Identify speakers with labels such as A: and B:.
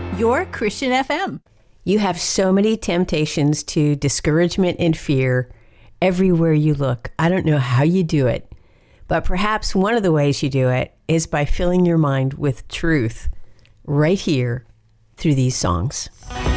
A: your Christian FM.
B: You have so many temptations to discouragement and fear everywhere you look. I don't know how you do it, but perhaps one of the ways you do it is by filling your mind with truth right here through these songs.